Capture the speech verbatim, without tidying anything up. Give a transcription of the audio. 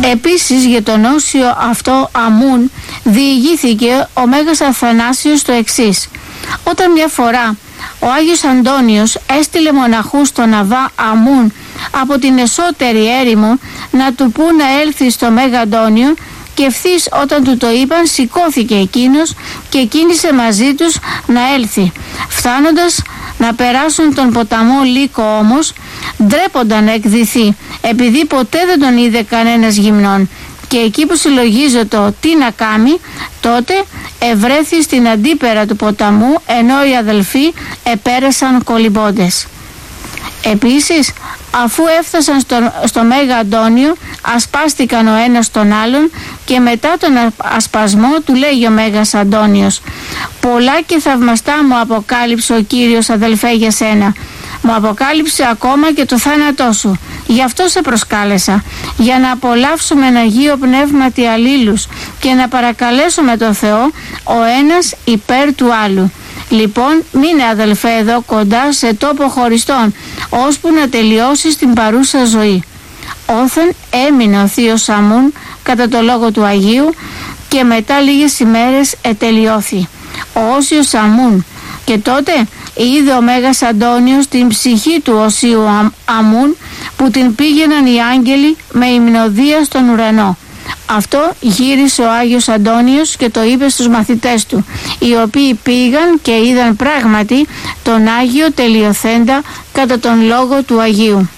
Επίσης για τον όσιο αυτό Αμούν διηγήθηκε ο Μέγας Αθανάσιος το εξής: όταν μια φορά ο Άγιος Αντώνιος έστειλε μοναχούς στον Αβά Αμούν από την εσώτερη έρημο να του πούν να έλθει στο Μέγα Αντώνιο, και ευθύς όταν του το είπαν σηκώθηκε εκείνος και κίνησε μαζί τους να έλθει. Φτάνοντας να περάσουν τον ποταμό Λύκο όμως, ντρέπονταν να εκδηθεί, επειδή ποτέ δεν τον είδε κανένας γυμνών, και εκεί που συλλογίζεται τι να κάνει, τότε ευρέθη στην αντίπερα του ποταμού, ενώ οι αδελφοί επέρασαν κολυμπώντες. Επίσης, αφού έφτασαν στο, στο Μέγα Αντώνιο, ασπάστηκαν ο ένας τον άλλον, και μετά τον ασπασμό του λέγει ο Μέγας Αντώνιος: πολλά και θαυμαστά μου αποκάλυψε ο Κύριος, αδελφέ, για σένα. Μου αποκάλυψε ακόμα και το θάνατό σου. Γι' αυτό σε προσκάλεσα, για να απολαύσουμε ένα Αγίο Πνεύματι αλλήλους και να παρακαλέσουμε τον Θεό ο ένας υπέρ του άλλου. Λοιπόν, μείνε, αδελφέ, εδώ κοντά σε τόπο χωριστόν, ώσπου να τελειώσεις την παρούσα ζωή. Όθεν έμεινε ο θείος Αμούν κατά το λόγο του Αγίου, και μετά λίγες ημέρες ετελειώθη ο όσιος Αμούν, και τότε είδε ο Μέγας Αντώνιος την ψυχή του οσίου Αμούν, που την πήγαιναν οι άγγελοι με υμνοδία στον ουρανό. Αυτό γύρισε ο Άγιος Αντώνιος και το είπε στους μαθητές του, οι οποίοι πήγαν και είδαν πράγματι τον Άγιο τελειωθέντα κατά τον λόγο του Αγίου.